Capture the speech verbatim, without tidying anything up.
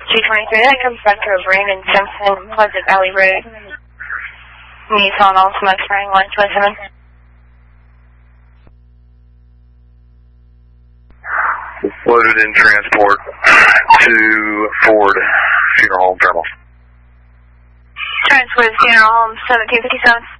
two twenty-three, that comes back to a Brandon Simpson, Pleasant Valley Road. Nissan Altima X-Ray one twenty-seven. Loaded in transport to Ford Funeral Home Terminal. Transport to Funeral Home seventeen fifty-seven.